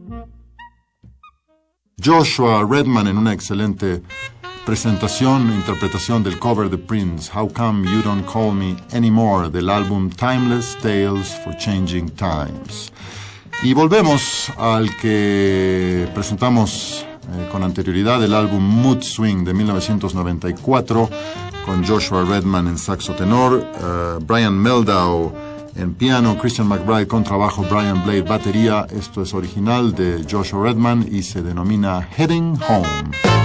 Joshua Redman en una excelente interpretación del cover de Prince, How Come You Don't Call Me Anymore, del álbum Timeless Tales for Changing Times. Y volvemos al que presentamos con anterioridad, el álbum Mood Swing de 1994, con Joshua Redman en saxo tenor, Brian Meldau en piano, Christian McBride contrabajo, Brian Blade batería. Esto es original de Joshua Redman y se denomina Heading Home.